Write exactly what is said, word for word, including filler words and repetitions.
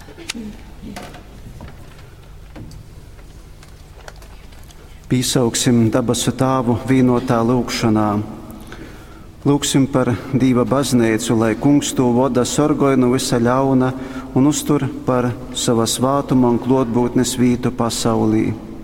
Piesauksim dabasu Tēvu vienotā lūgšanā. Lūgsim par Dieva baznīcu, lai Kungs to vada sorgoj no visa ļauna un uztur par sava svātuma un klotbūtnes vītu pasaulī.